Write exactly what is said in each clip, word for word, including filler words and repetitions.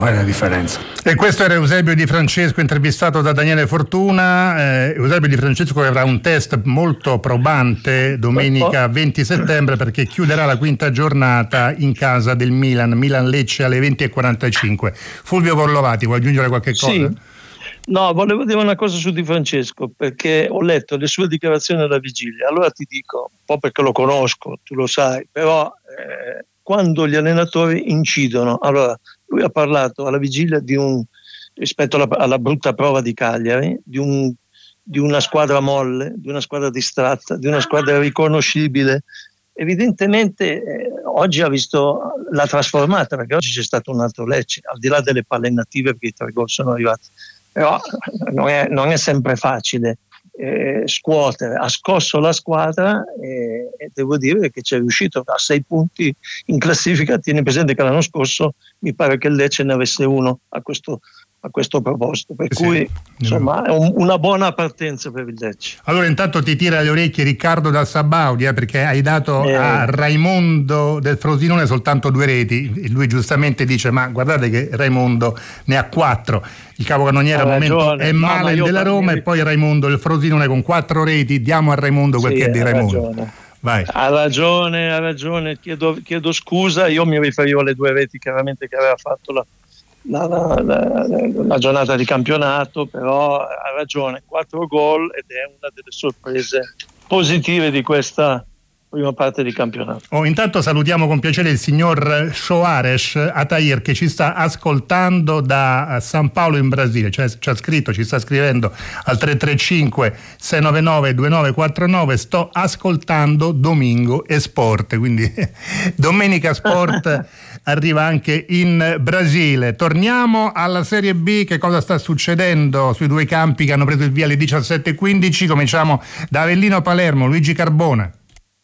Qual è la differenza? E questo era Eusebio Di Francesco, intervistato da Daniele Fortuna. eh, Eusebio Di Francesco che avrà un test molto probante domenica venti settembre, perché chiuderà la quinta giornata in casa del Milan, Milan-Lecce alle venti e quarantacinque. Fulvio Collovati, vuoi aggiungere qualche cosa? Sì. No, volevo dire una cosa su Di Francesco, perché ho letto le sue dichiarazioni alla vigilia. Allora ti dico, un po' perché lo conosco, tu lo sai, però eh, quando gli allenatori incidono, allora lui ha parlato alla vigilia di un, rispetto alla, alla brutta prova di Cagliari, di, un, di una squadra molle, di una squadra distratta, di una squadra riconoscibile. Evidentemente eh, oggi ha visto la trasformata, perché oggi c'è stato un altro Lecce, al di là delle palle native, perché i tre gol sono arrivati. Però non è, non è sempre facile eh, scuotere. Ha scosso la squadra e, e devo dire che ci è riuscito a sei punti in classifica. Tieni presente che l'anno scorso mi pare che il Lecce ne avesse uno a questo, a questo proposito, per sì, cui insomma è un, una buona partenza per il Lecce. Allora intanto ti tira le orecchie Riccardo da Sabaudia, eh, perché hai dato eh. a Raimondo del Frosinone soltanto due reti e lui giustamente dice ma guardate che Raimondo ne ha quattro. Il capocannoniere al momento è male no, della Roma e poi Raimondo del Frosinone con quattro reti. Diamo a Raimondo quel sì, che è di Raimondo. Ragione. Vai. Ha ragione, ha ragione, chiedo, chiedo scusa, io mi riferivo alle due reti chiaramente che aveva fatto la, la, la, la, la giornata di campionato, però ha ragione, quattro gol ed è una delle sorprese positive di questa prima parte di campionato. Oh, intanto salutiamo con piacere il signor Soares Atair che ci sta ascoltando da San Paolo in Brasile, cioè ci ha scritto, ci sta scrivendo al tre tre cinque sei nove nove due nove quattro nove, sto ascoltando Domingo e Sport, quindi Domenica Sport arriva anche in Brasile. Torniamo alla Serie B, che cosa sta succedendo sui due campi che hanno preso il via alle diciassette e quindici. Cominciamo da Avellino Palermo, Luigi Carbone.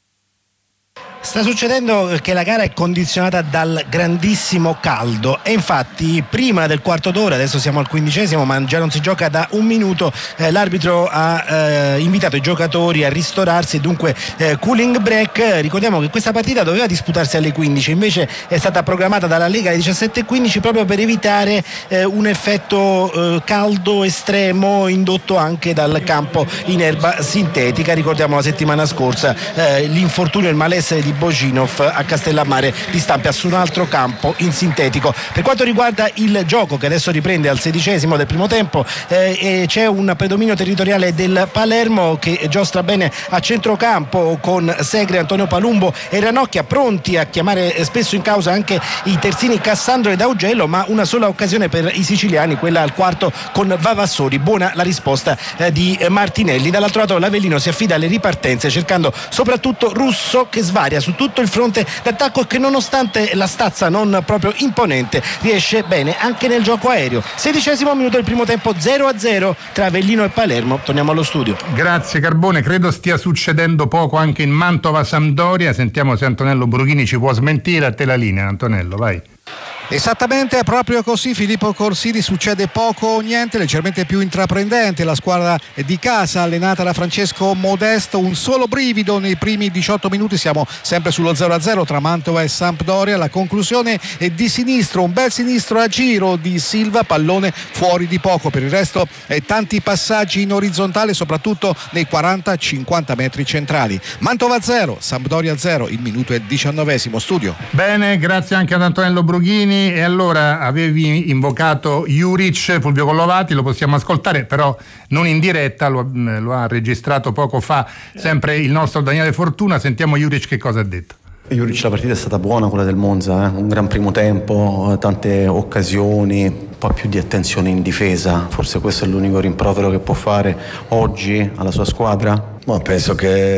Sta succedendo che la gara è condizionata dal grandissimo caldo e infatti prima del quarto d'ora, adesso siamo al quindicesimo ma già non si gioca da un minuto, eh, l'arbitro ha eh, invitato i giocatori a ristorarsi, dunque eh, cooling break. Ricordiamo che questa partita doveva disputarsi alle quindici, invece è stata programmata dalla Lega alle diciassette e quindici proprio per evitare eh, un effetto eh, caldo estremo indotto anche dal campo in erba sintetica. Ricordiamo la settimana scorsa eh, l'infortunio e il malessere di Boginov a Castellammare di Stampa su un altro campo in sintetico. Per quanto riguarda il gioco, che adesso riprende al sedicesimo del primo tempo, eh, c'è un predominio territoriale del Palermo che giostra bene a centrocampo con Segre, Antonio Palumbo e Ranocchia, pronti a chiamare spesso in causa anche i terzini Cassandro ed Augello, ma una sola occasione per i siciliani, quella al quarto con Vavassori. Buona la risposta eh, di Martinelli. Dall'altro lato l'Avellino si affida alle ripartenze cercando soprattutto Russo, che svaria su tutto il fronte d'attacco e che nonostante la stazza non proprio imponente riesce bene anche nel gioco aereo. Sedicesimo minuto del primo tempo, zero a zero tra Avellino e Palermo. Torniamo allo studio. Grazie Carbone, credo stia succedendo poco anche in Mantova Sampdoria. Sentiamo se Antonello Brughini ci può smentire. A te la linea, Antonello, vai. Esattamente, proprio così. Filippo Corsini, succede poco o niente, leggermente più intraprendente la squadra di casa allenata da Francesco Modesto. Un solo brivido nei primi diciotto minuti, siamo sempre sullo zero a zero tra Mantova e Sampdoria. La conclusione è di sinistro, un bel sinistro a giro di Silva, pallone fuori di poco. Per il resto eh, tanti passaggi in orizzontale, soprattutto nei quaranta cinquanta metri centrali. Mantova zero, Sampdoria zero, il minuto è diciannovesimo. Studio. Bene, grazie anche ad Antonello Brughini. E allora avevi invocato Juric, Fulvio Collovati, lo possiamo ascoltare però non in diretta, lo, lo ha registrato poco fa sempre il nostro Daniele Fortuna. Sentiamo Juric che cosa ha detto. Juric, la partita è stata buona, quella del Monza, eh? Un gran primo tempo, tante occasioni, un po' più di attenzione in difesa, forse questo è l'unico rimprovero che può fare oggi alla sua squadra? Ma penso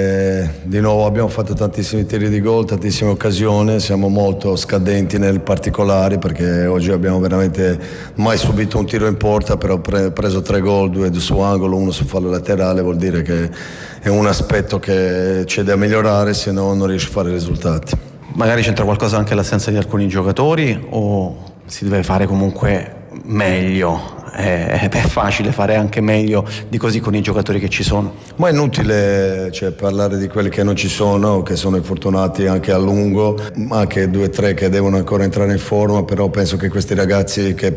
che di nuovo abbiamo fatto tantissimi tiri di gol, tantissime occasioni, siamo molto scadenti nel particolare perché oggi abbiamo veramente mai subito un tiro in porta, però pre- preso tre gol, due su angolo, uno su fallo laterale, vuol dire che è un aspetto che c'è da migliorare, se no non riesce a fare risultati. Magari c'entra qualcosa anche l'assenza di alcuni giocatori o si deve fare comunque meglio? È, è facile fare anche meglio di così con i giocatori che ci sono. Ma è inutile, cioè, parlare di quelli che non ci sono, che sono infortunati anche a lungo, anche due o tre che devono ancora entrare in forma, però penso che questi ragazzi che